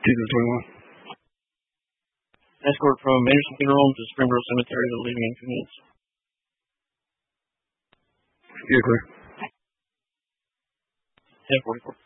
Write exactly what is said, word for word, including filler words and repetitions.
two to twenty-one. Escort from Anderson Funeral Home to Springboro Cemetery to leaving inconvenience. Yeah, clear. ten forty-four.